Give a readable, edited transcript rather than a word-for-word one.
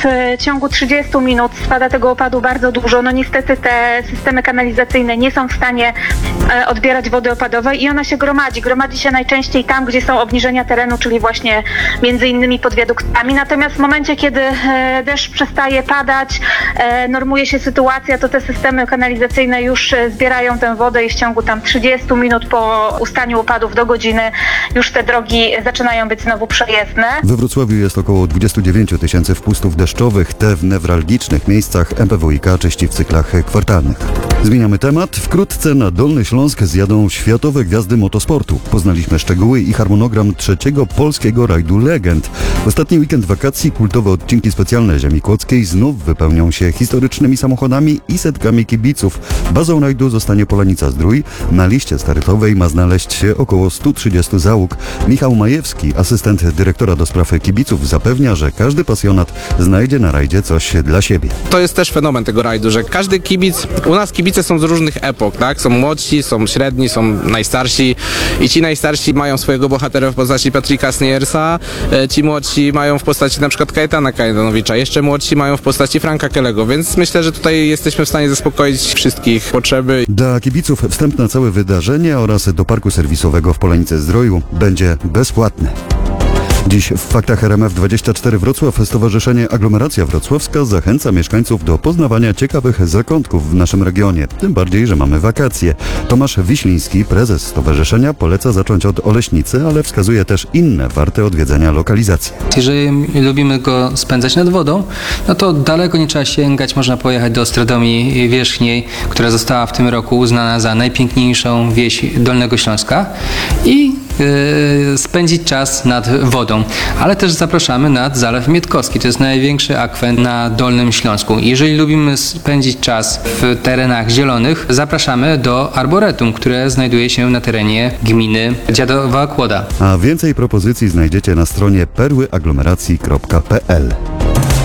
w ciągu 30 minut spada tego opadu bardzo dużo. No niestety te systemy kanalizacyjne nie są w stanie odbierać wody opadowej i ona się gromadzi. Gromadzi się najczęściej tam, gdzie są obniżenia terenu, czyli właśnie między innymi pod wiaduktami. Natomiast w momencie, kiedy deszcz przestaje padać, normuje się sytuacja, to te systemy kanalizacyjne już zbierają tę wodę i w ciągu tam 30 minut po ustaniu opadów do godziny już te drogi zaczynają być znowu przejezdne. We Wrocławiu jest około 29 000 wpustów deszczowych. Te w newralgicznych miejscach MPWiK czyści w cyklach kwartalnych. Zmieniamy temat. Wkrótce na Dolny Śląsk zjadą światowe gwiazdy motosportu. Poznaliśmy szczegóły i harmonogram trzeciego polskiego rajdu legend. W ostatni weekend wakacji kultowe odcinki specjalne Ziemi Kłodzkiej znów wypełnią się historycznymi samochodami i setkami kibiców. Bazą rajdu zostanie Polanica-Zdrój. Na liście startowej ma znaleźć się około 130 załóg. Michał Majewski, asystent dyrektora do spraw kibiców, zapewnia, że każdy pasjonat znajdzie na rajdzie coś dla siebie. To jest też fenomen tego rajdu, że każdy kibic, u nas kibice są z różnych epok, tak? Są młodsi, są średni, są najstarsi i ci najstarsi mają swojego bohatera w postaci Patryka Snejersa, ci młodsi mają w postaci na przykład Kajetana Kajetanowicza, jeszcze młodsi mają w postaci Franka Kelego, więc myślę, że tutaj jesteśmy w stanie zaspokoić wszystkich potrzeby. Dla kibiców wstęp na całe wydarzenie oraz do parku serwisowego w Polanicy-Zdroju będzie bezpłatny. Dziś w Faktach RMF24 Wrocław Stowarzyszenie Aglomeracja Wrocławska zachęca mieszkańców do poznawania ciekawych zakątków w naszym regionie. Tym bardziej, że mamy wakacje. Tomasz Wiśliński, prezes stowarzyszenia, poleca zacząć od Oleśnicy, ale wskazuje też inne warte odwiedzenia lokalizacje. Jeżeli lubimy go spędzać nad wodą, no to daleko nie trzeba sięgać. Można pojechać do Ostrodomii Wierzchniej, która została w tym roku uznana za najpiękniejszą wieś Dolnego Śląska i spędzić czas nad wodą. Ale też zapraszamy nad Zalew Mietkowski. To jest największy akwen na Dolnym Śląsku. Jeżeli lubimy spędzić czas w terenach zielonych, zapraszamy do Arboretum, które znajduje się na terenie gminy Dziadowa Kłoda. A więcej propozycji znajdziecie na stronie perłyaglomeracji.pl.